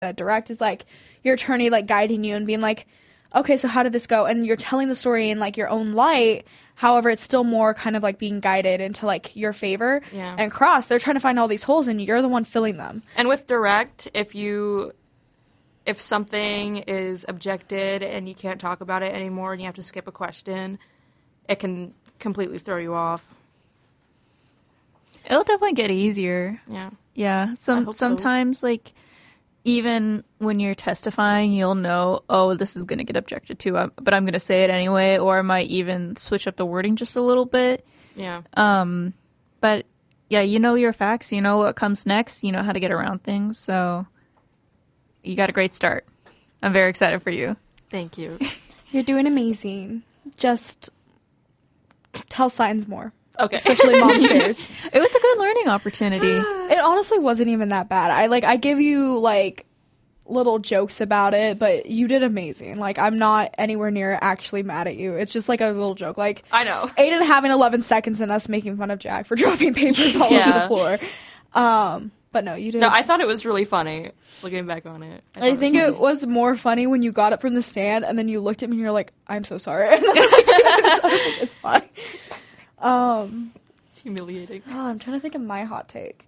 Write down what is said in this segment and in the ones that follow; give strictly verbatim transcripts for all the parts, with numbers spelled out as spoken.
that direct is like your attorney like guiding you and being like, okay, so how did this go? And you're telling the story in like your own light. However, it's still more kind of like being guided into like your favor. Yeah. And Cross, they're trying to find all these holes and you're the one filling them. And with direct, if you if something is objected and you can't talk about it anymore and you have to skip a question, it can completely throw you off. It'll definitely get easier. Yeah. Yeah. Some so. sometimes like even when you're testifying, you'll know, oh, this is going to get objected to, um, but I'm going to say it anyway, or I might even switch up the wording just a little bit. Yeah. Um, but yeah, you know your facts, you know what comes next, you know how to get around things, so you got a great start. I'm very excited for you. Thank you. You're doing amazing. Just tell signs more. Okay. Especially Momsters. It was a good learning opportunity. It honestly wasn't even that bad. I like I give you like little jokes about it, but you did amazing. Like I'm not anywhere near actually mad at you. It's just like a little joke. Like I know. Aiden having eleven seconds and us making fun of Jack for dropping papers all Yeah. over the floor. Um, but no, you did. No, I thought it was really funny looking back on it. I, I think it was more funny when you got up from the stand and then you looked at me and you're like, "I'm so sorry." And I was like, I was like, it's fine. Um, it's humiliating. Oh, I'm trying to think of my hot take.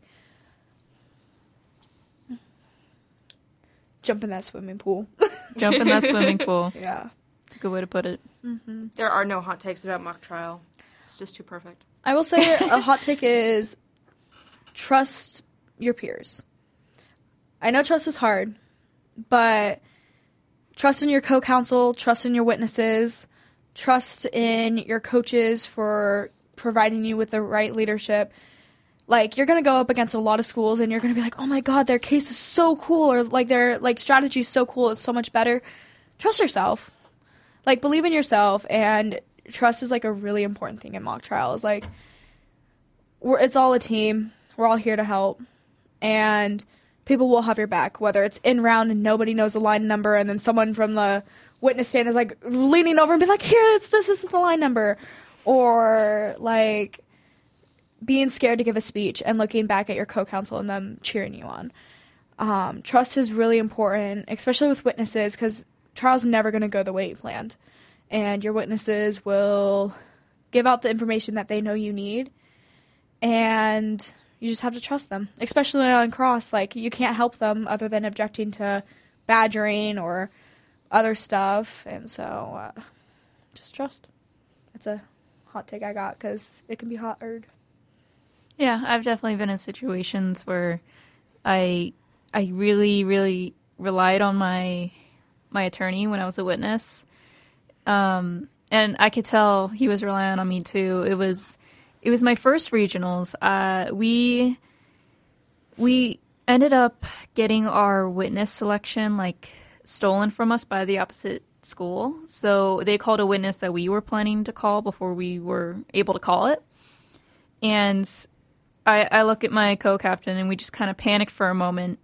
Jump in that swimming pool. Jump in that swimming pool. Yeah. That's a good way to put it. Mm-hmm. There are no hot takes about mock trial. It's just too perfect. I will say a hot take is trust your peers. I know trust is hard, but trust in your co-counsel, trust in your witnesses, trust in your coaches for providing you with the right leadership. Like, you're going to go up against a lot of schools and you're going to be like, oh my God, their case is so cool, or like their like strategy is so cool, it's so much better. Trust yourself. Like, believe in yourself, and trust is like a really important thing in mock trials. Like, we're, it's all a team. We're all here to help. And people will have your back, whether it's in round and nobody knows the line number and then someone from the witness stand is like leaning over and be like, here, it's this, this is the line number. Or like being scared to give a speech and looking back at your co-counsel and them cheering you on. Um, trust is really important, especially with witnesses, because trial's never going to go the way you planned. And your witnesses will give out the information that they know you need. And you just have to trust them, especially on cross. Like, you can't help them other than objecting to badgering or other stuff. And so uh, just trust. That's a hot take I got, because it can be hard. Yeah, I've definitely been in situations where I I really, really relied on my my attorney when I was a witness. Um, and I could tell he was relying on me too. It was it was my first regionals. Uh, we we ended up getting our witness selection like stolen from us by the opposite school. So they called a witness that we were planning to call before we were able to call it. And I, I look at my co-captain and we just kind of panicked for a moment.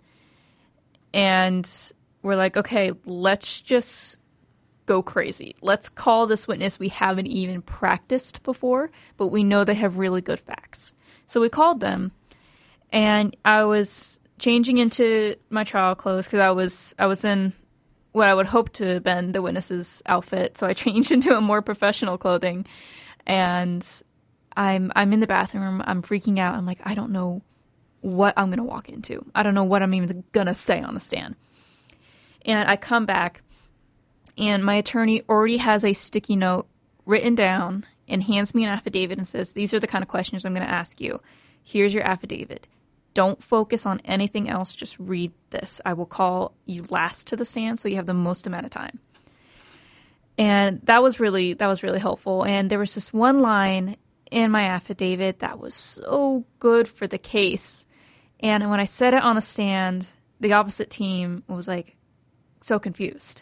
And we're like, okay, let's just go crazy. Let's call this witness we haven't even practiced before, but we know they have really good facts. So we called them, and I was changing into my trial clothes because I was I was in what I would hope to have been the witness's outfit. So I changed into a more professional clothing, and I'm I'm in the bathroom. I'm freaking out. I'm like, I don't know what I'm going to walk into. I don't know what I'm even going to say on the stand. And I come back, and my attorney already has a sticky note written down and hands me an affidavit and says, these are the kind of questions I'm going to ask you. Here's your affidavit. Don't focus on anything else. Just read this. I will call you last to the stand, so you have the most amount of time. And that was really that was really helpful. And there was this one line in my affidavit that was so good for the case. And when I said it on the stand, the opposite team was like so confused.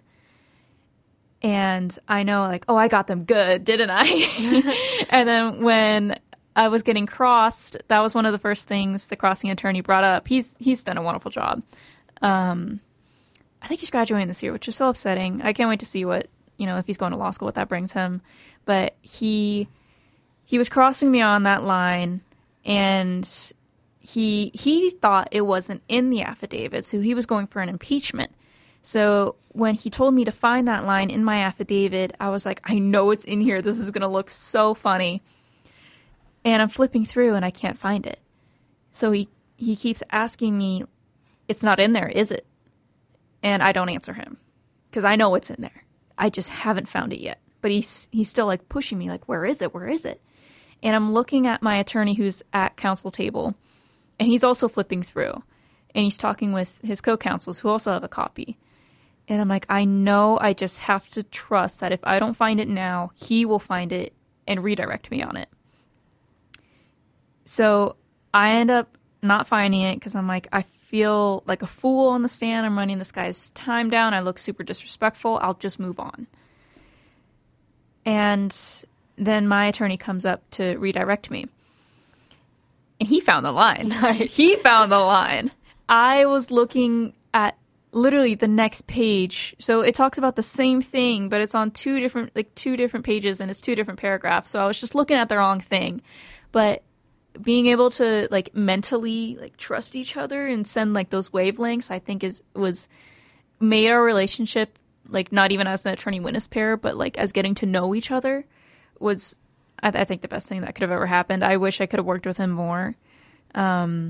And I know, like, oh, I got them good, didn't I? And then when I was getting crossed, that was one of the first things the crossing attorney brought up. He's he's done a wonderful job. Um, I think he's graduating this year, which is so upsetting. I can't wait to see what, you know, if he's going to law school, what that brings him. But he he was crossing me on that line, and he he thought it wasn't in the affidavit, so he was going for an impeachment. So when he told me to find that line in my affidavit, I was like, I know it's in here. This is going to look so funny. And I'm flipping through and I can't find it. So he, he keeps asking me, it's not in there, is it? And I don't answer him because I know it's in there. I just haven't found it yet. But he's he's still like pushing me, like, where is it? Where is it? And I'm looking at my attorney who's at counsel table, and he's also flipping through. And he's talking with his co-counsels who also have a copy. And I'm like, I know I just have to trust that if I don't find it now, he will find it and redirect me on it. So I end up not finding it because I'm like, I feel like a fool on the stand. I'm running this guy's time down. I look super disrespectful. I'll just move on. And then my attorney comes up to redirect me. And he found the line. Nice. He found the line. I was looking at literally the next page. So it talks about the same thing, but it's on two different, like two different pages and it's two different paragraphs. So I was just looking at the wrong thing. But being able to like mentally like trust each other and send like those wavelengths, I think is was made our relationship like not even as an attorney witness pair, but like as getting to know each other was I, th- I think the best thing that could have ever happened. I wish I could have worked with him more. Um,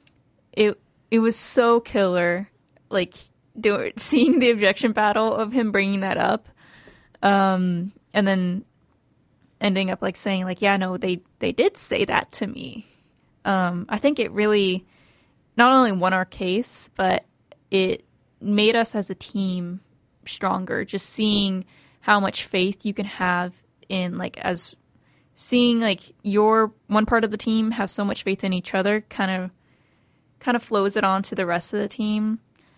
it it was so killer, like do, seeing the objection battle of him bringing that up, um, and then ending up like saying like, yeah, no, they they did say that to me. Um, I think it really not only won our case, but it made us as a team stronger. Just seeing how much faith you can have in like as seeing like your one part of the team have so much faith in each other kind of kind of flows it on to the rest of the team.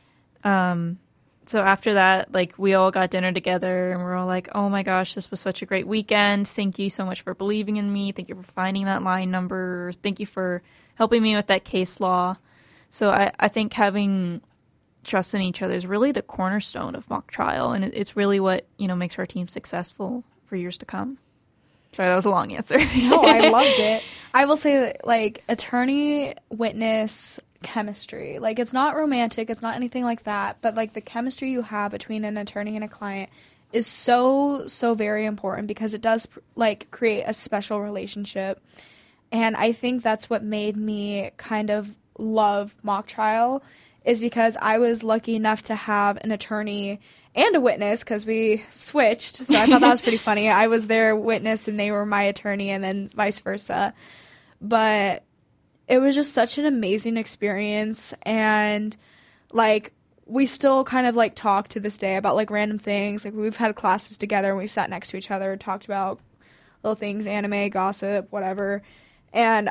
Um, so after that, like we all got dinner together and we're all like, oh my gosh, this was such a great weekend. Thank you so much for believing in me. Thank you for finding that line number. Thank you for helping me with that case law. So I, I think having trust in each other is really the cornerstone of mock trial. And it, it's really what, you know, makes our team successful for years to come. Sorry, that was a long answer. No, I loved it. I will say that, like, attorney witness chemistry, like, it's not romantic, it's not anything like that, but, like, the chemistry you have between an attorney and a client is so, so very important because it does, like, create a special relationship. And I think that's what made me kind of love mock trial is because I was lucky enough to have an attorney and a witness because we switched. So I thought that was pretty funny. I was their witness and they were my attorney and then vice versa. But it was just such an amazing experience. And like we still kind of like talk to this day about like random things. Like we've had classes together and we've sat next to each other and talked about little things, anime, gossip, whatever. And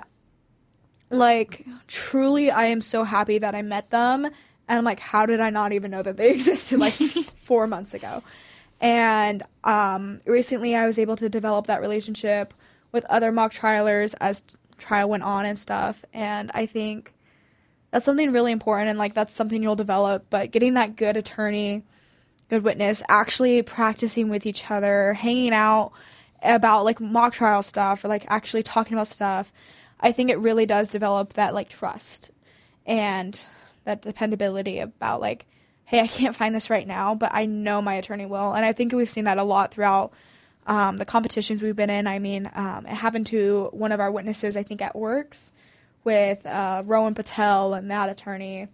like truly I am so happy that I met them. And I'm like, how did I not even know that they existed like four months ago? And um, recently I was able to develop that relationship with other mock trialers as trial went on and stuff. And I think that's something really important. And like, that's something you'll develop. But getting that good attorney, good witness, actually practicing with each other, hanging out about like mock trial stuff or like actually talking about stuff, I think it really does develop that like trust and that dependability about like, hey, I can't find this right now, but I know my attorney will. And I think we've seen that a lot throughout um, the competitions we've been in. I mean, um, it happened to one of our witnesses, I think, at Works with uh, Rowan Patel and that attorney.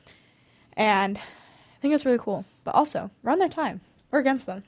And I think it's really cool. But also, run their time. We're against them.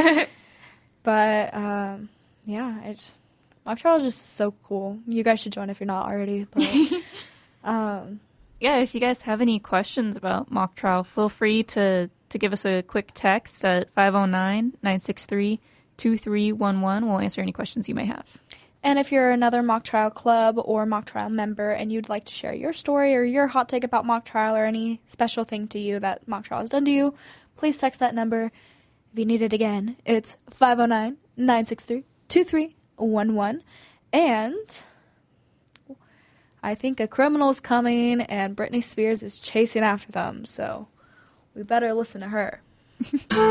But, um, yeah, it's, mock trial is just so cool. You guys should join if you're not already. But, um... yeah, if you guys have any questions about mock trial, feel free to, to give us a quick text at five oh nine, nine six three, two three one one. We'll answer any questions you may have. And if you're another mock trial club or mock trial member and you'd like to share your story or your hot take about mock trial or any special thing to you that mock trial has done to you, please text that number. If you need it again, it's five oh nine, nine six three, two three one one. And I think a criminal's coming and Britney Spears is chasing after them, so we better listen to her.